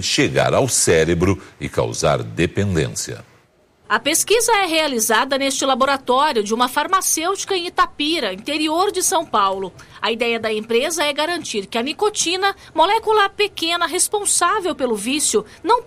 chegar ao cérebro e causar dependência. A pesquisa é realizada neste laboratório de uma farmacêutica em Itapira, interior de São Paulo. A ideia da empresa é garantir que a nicotina, molécula pequena responsável pelo vício, não